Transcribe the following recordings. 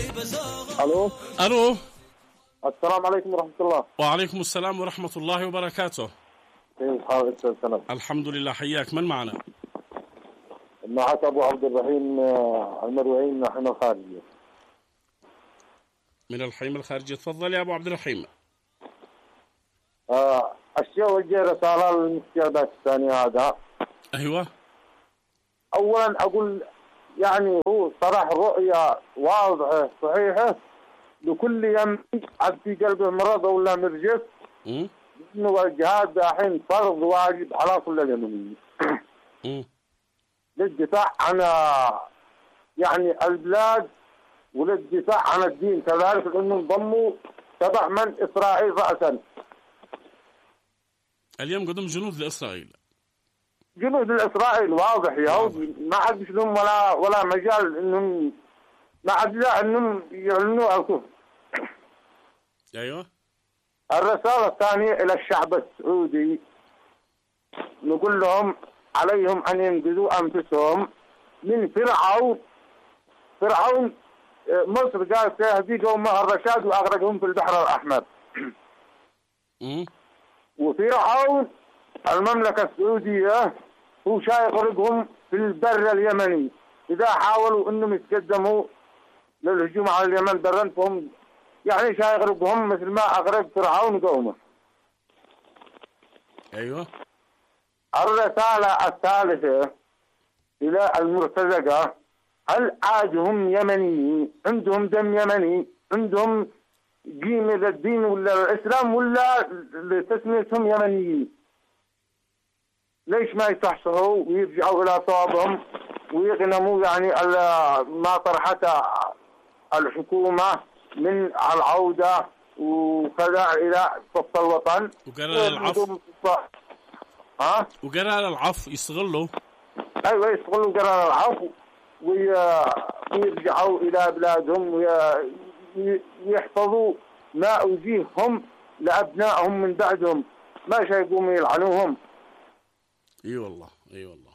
الو الو. السلام عليكم ورحمة الله. وعليكم السلام ورحمة الله وبركاته. كيف حالك استاذ سند؟ الحمد لله. حياك. من معنا؟ معك ابو عبد الرحيم المروعي من الحمى الخارجية. من الحمى الخارجية. تفضل يا ابو عبد الرحيم. الشيء وجه رسالة للمفتي الباكستاني هذا. ايوه. اولا اقول يعني هو صرح رؤية واضحة صحيحة لكل يمني عاد في قلبه مرض ولا مرجف انه الجهاد الحين فرض واجب على كل اليمنيين للدفاع عن يعني البلاد وللدفاع عن الدين كذلك انه انضموا تبع من اسرائيل راسا. اليوم قدم جنود لاسرائيل. جنود الاسرائيل واضح يهود ما عاد لهم ولا مجال انهم ما عاد لا انهم يعلنوا الكفر. ايوه. الرسالة الثانية الى الشعب السعودي نقول لهم عليهم ان ينقذوا انفسهم من فرعون مصر قال سيهديكم مع الرشاد واغرقهم في البحر الاحمر. وفرعون المملكة السعودية هو شايغرقهم في البر اليمني اذا حاولوا انهم يتقدموا للهجوم على اليمن برا فهم يعني شايغرقهم مثل ما اغرق فرعون قومه. ايوه. الرسالة الثالثة الى المرتزقة هل عاد هم يمنيين عندهم دم يمني عندهم قيمة للدين ولا الاسلام ولا لتسميتهم يمنيين؟ ليش ما يتحصروا ويرجعوا الى صوابهم ويغنموا يعني ما طرحته الحكومة من العودة وكذا الى صف الوطن وقرار العفو. وقرار العفو يستغلوا. ايوه يستغلوا قرار العفو ويرجعوا الى بلادهم ويحفظوا ما أوجيهم لأبنائهم من بعدهم ما يقوموا يلعنوهم. اي والله اي والله.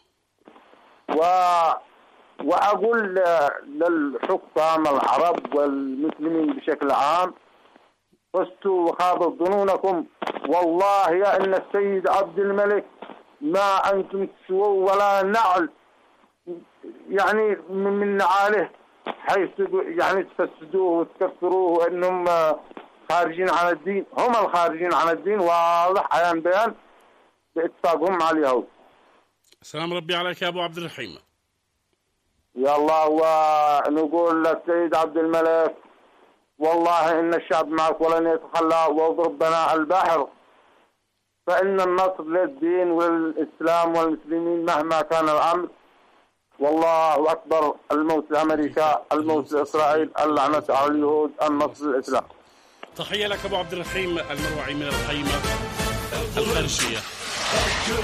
وأقول للحكام العرب والمسلمين بشكل عام فزتوا وخابت ظنونكم والله يا ان السيد عبد الملك ما انتم تسووا ولا نعل يعني من نعاله حيث يعني تفسدوه وتكفروه وانهم خارجين عن الدين. هم الخارجين عن الدين واضح عيان بيان باتفاقهم مع اليهود. سلام ربي عليك يا ابو عبد الرحيم. يا الله. ونقول للسيد عبد الملك والله ان الشعب معك ولن يتخلى واضرب بناء البحر فان النصر للدين والاسلام والمسلمين مهما كان الامر. والله اكبر. الموت لامريكا الموت لاسرائيل اللعنه على اليهود النصر للاسلام. تحيه لك ابو عبد الرحيم المروعي من الخيمه الخارجيه.